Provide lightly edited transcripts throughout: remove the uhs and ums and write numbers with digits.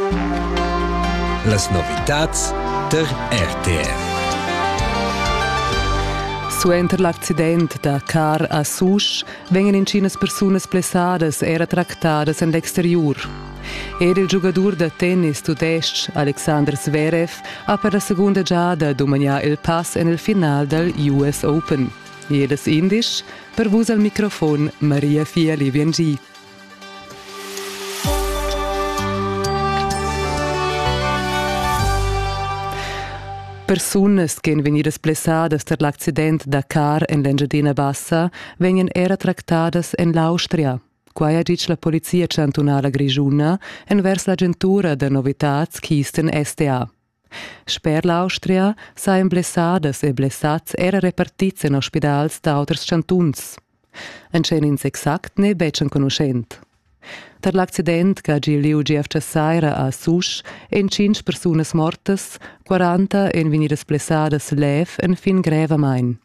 Las novitats der RTR. Suenter l'accident da car a Souche vengono in cinas persunas blessadas era tractadas en l'exterior. Ed il giocatore da tennis tudestg Alexander Zverev ha per la seconda giada domanià il pass en il final del US Open. Jedes indisch, per vus al microfon Maria Fiali Viengi. Personas che venidas blessadas per l'accident da car en l'Engiadina Bassa vengono era tractadas en l'Austria. Qua ha dit la polizia cantonala Grigiuna envers l'agentura de novitats Kisten STA. Sper l'Austria saien blessadas e blessats era repartits en ospidals d'auters cantuns. En cenins exact ne becen conoscent. Per l'accident che ha liu GFC Saira a Souche en 5 personas mortas, 40 en venidas blessadas lev en fin grevamain.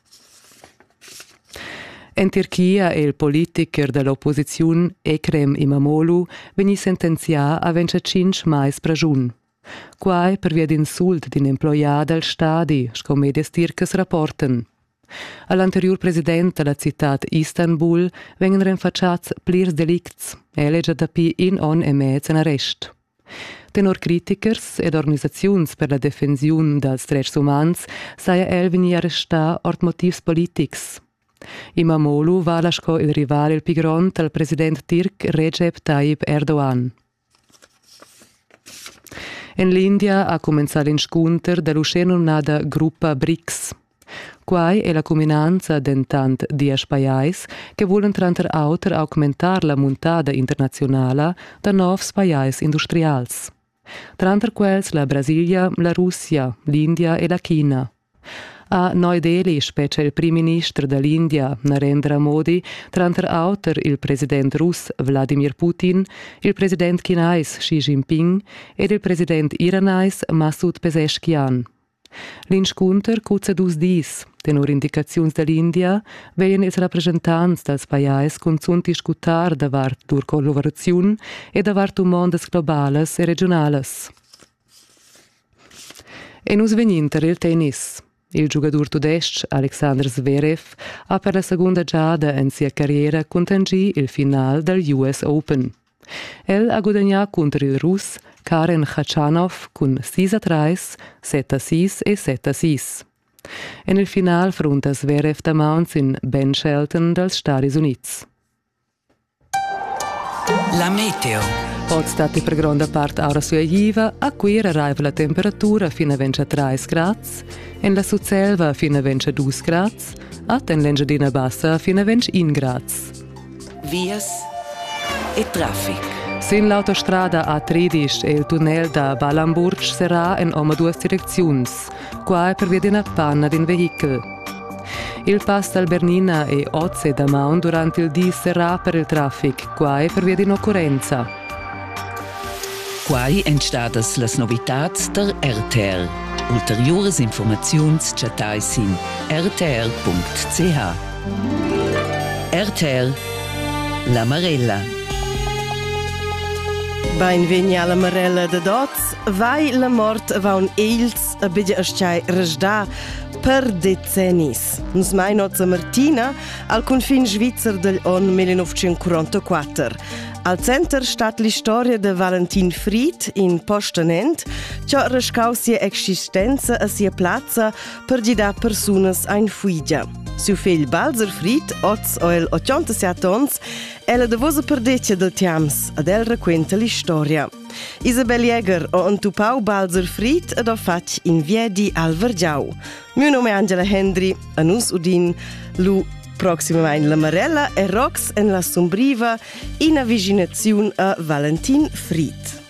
En Turchia il politiker dell'opposizione Ekrem İmamoğlu veni sentenzià a 25 mais pragiun. Quai per via d'insult d'un employà del stadi, sco medias turcas rapporten. All'anterior president della città Istanbul vengono rinfacciats plirs delicts, eleggia da pi in on e mezz en arrest. Tenor criticers ed organisaziuns per la defensiun dels drets umans saia el veni arrestà ort motivs politics. İmamoğlu vala sco il rival il pigron del president turc Recep Tayyip Erdogan. En l'India ha començat l'inscunter de l'uscenumnada gruppa BRICS. Quai è la combinanza d'entant 10 pajais che volen tranter auter augmentar la muntada internazionala da novs pajais industrials. Tranter quels la Brasilia, la Russia, l'India e la China. A Neu Delhi specie il prim ministro dell'India, Narendra Modi, tranter auter il president rus Vladimir Putin, il president chinais Xi Jinping ed il president iranais Masoud Pezeshkian. L'inscunter cuzza dus dis, tenor indicaziuns dell'India, veien ils rappresentants dels pajais consum discutar davart dur collaboraziun e davart mondes globales e regionales. E nus veninter il tennis. Il giocatore tudestg Alexander Zverev ha per la seconda giada en sia carriera contangì il final del US Open. El ha guadagnat contro il rus Karen Khachanov con 6-3, 7-6 e 7-6. En il final fronta Zverev damuns in Ben Shelton dels Stati Units. La meteo. Od stati per grande parte ora suagiva, a qui arriva la temperatura fino a 23 gradi, en la Suzzelva fino a 22 gradi, en l'Engiadina Bassa fino a 21 gradi. Vias e traffic. Sin l'autostrada A13 e il tunnel da Balamburg sarà in oma due direzioni, qua per via di una panna din veicolo. Il pass dal Bernina e Ozze da Maun durante il dì sarà per il traffic, qua per via di un'occorrenza. Quai entstadas las novitats der RTR. Ulteriores informaziuns chatais in rtr.ch. RTR La Marella. Benvegni alla Marella de Dots, vai la mort va un eils a bidja asciai resda per decennis. Nus mai nozza Martina al confin svizzer del on 1944. Al center stat l'istoria de Valentin Fried in Postanent, ciò rescau sia existenza a sia plazza per gida personas ein fuigia. Siu fill Balzer Fried, oz o el 87 ons, ella de vosa perdeccia del tiams, ad el raquenta l'istoria. Isabel Jäger o antupau Balzer Fried ad o fac in viedi al Vergiau. Mio nome è Angela Hendry, a nus udin lu proximamente la Marella e Rox en la Sombriva in avvicinazione a Valentin Fried.